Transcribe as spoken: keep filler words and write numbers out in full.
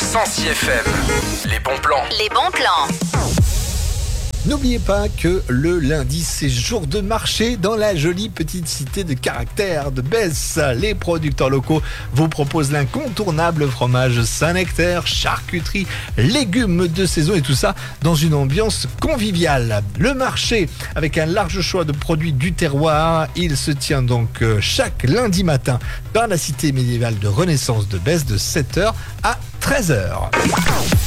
Sancy F M. Les bons plans. Les bons plans. N'oubliez pas que le lundi, c'est jour de marché dans la jolie petite cité de caractère de Besse. Les producteurs locaux vous proposent l'incontournable fromage Saint-Nectaire, charcuterie, légumes de saison et tout ça dans une ambiance conviviale. Le marché, avec un large choix de produits du terroir, il se tient donc chaque lundi matin dans la cité médiévale de Renaissance de Besse de sept heures à treize heures.